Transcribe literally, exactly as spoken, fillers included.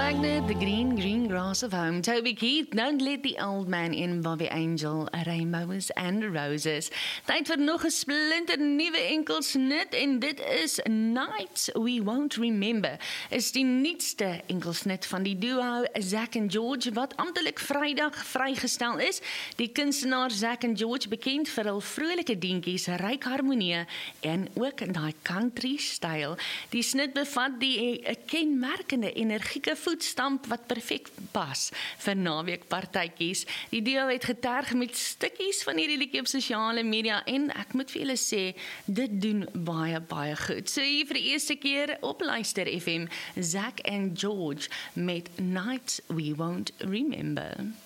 Wagner, The Green, Green Grass of Home. Toby Keith, Don't Let the Old Man In, Bobby Angel, Rainbows and Roses. Tyd vir nog 'n splinter nuwe enkelsnit en dit is Nights We Won't Remember. Is die nuutste enkelsnit van die duo Zack and George wat amptelik Vrydag vrygestel is. Die kunstenaar Zack and George, bekend vir hul vrolike dingetjies, ryk harmonie en ook daai country styl. Die snit bevat die kenmerkende energieke voetstamp wat perfek pas vir naweekpartytjies. Die duo het geterg met stukkies van hierdie liedjie op sosiale media en ek moet vir julle sê, dit doen baie baie goed. So hier vir die eerste keer op Luister F M, Zack and George met Nights We Won't Remember.